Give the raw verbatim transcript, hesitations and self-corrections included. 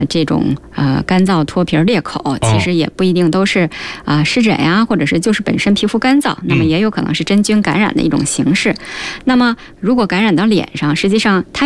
这种呃干燥脱皮裂口，其实也不一定都是啊、呃、湿疹呀，或者是就是本身皮肤干燥，那么也有可能是真菌感染的一种形式。那么如果感染到脸上，实际上它